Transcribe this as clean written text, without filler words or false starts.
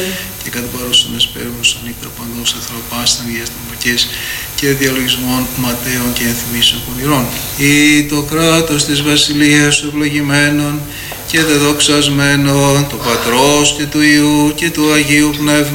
και κατά παρόσον εσπέρμους ανήκτα παντός εθροπάσταν διαστημακές και διαλογισμών ματέων και ενθυμίσεων πονηρών. Ή το κράτος της βασιλείας σου ευλογημένων και δεδοξασμένων, του Πατρός και του Υιού και του Αγίου Πνεύματος,